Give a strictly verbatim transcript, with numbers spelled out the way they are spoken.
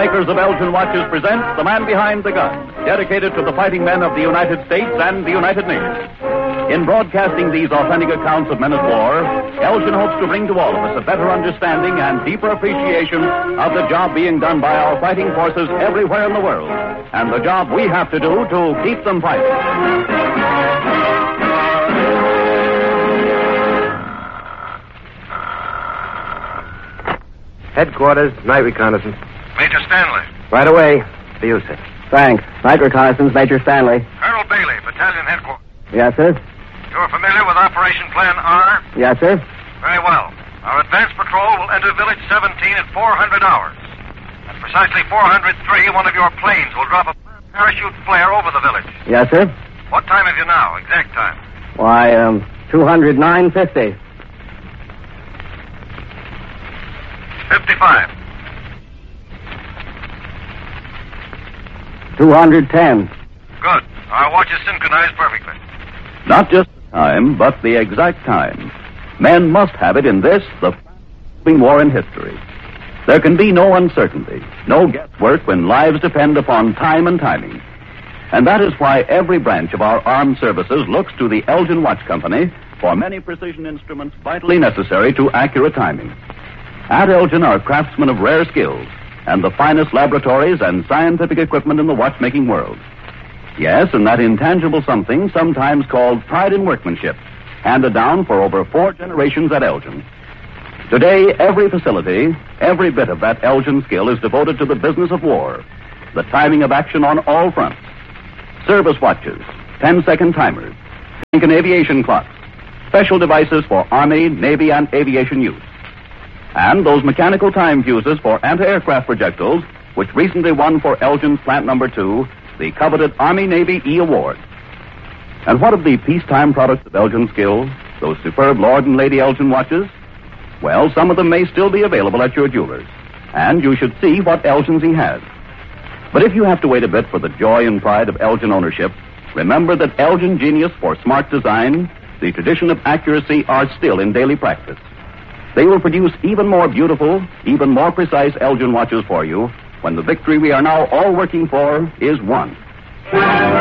makers of Elgin watches present The Man Behind the Gun, dedicated to the fighting men of the United States and the United Nations. In broadcasting these authentic accounts of men at war, Elgin hopes to bring to all of us a better understanding and deeper appreciation of the job being done by our fighting forces everywhere in the world, and the job we have to do to keep them fighting. Headquarters, night reconnaissance. Major Stanley. Right away. To you, sir. Thanks. Night reconnaissance, Major Stanley. Colonel Bailey, Battalion Headquarters. Yes, sir. You're familiar with Operation Plan R? Yes, sir. Very well. Our advance patrol will enter Village seventeen at four hundred hours. At precisely four hundred three, one of your planes will drop a parachute flare over the village. Yes, sir. What time have you now? Exact time. Why, um, two hundred nine fifty. fifty-five. two hundred ten. Good. Our watch is synchronized perfectly. Not just the time, but the exact time. Men must have it in this, the f***ing war in history. There can be no uncertainty, no guesswork when lives depend upon time and timing. And that is why every branch of our armed services looks to the Elgin Watch Company for many precision instruments vitally necessary to accurate timing. At Elgin are craftsmen of rare skills and the finest laboratories and scientific equipment in the watchmaking world. Yes, and that intangible something sometimes called pride in workmanship, handed down for over four generations at Elgin. Today, every facility, every bit of that Elgin skill is devoted to the business of war, the timing of action on all fronts. Service watches, ten-second timers, tank and aviation clocks, special devices for Army, Navy, and aviation use. And those mechanical time fuses for anti-aircraft projectiles, which recently won for Elgin's Plant Number Two the coveted Army-Navy E Award. And what of the peacetime products of Elgin skill, those superb Lord and Lady Elgin watches? Well, some of them may still be available at your jeweler's, and you should see what Elgin's he has. But if you have to wait a bit for the joy and pride of Elgin ownership, remember that Elgin genius for smart design, the tradition of accuracy are still in daily practice. They will produce even more beautiful, even more precise Elgin watches for you when the victory we are now all working for is won.